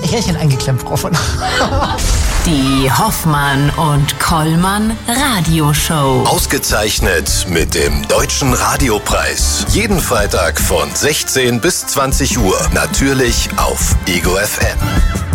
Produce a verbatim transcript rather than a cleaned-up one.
Härchen eingeklemmt, Frau von. Die Hoffmann und Kollmann Radioshow. Ausgezeichnet mit dem Deutschen Radiopreis. Jeden Freitag von sechzehn bis zwanzig Uhr. Natürlich auf Ego F M.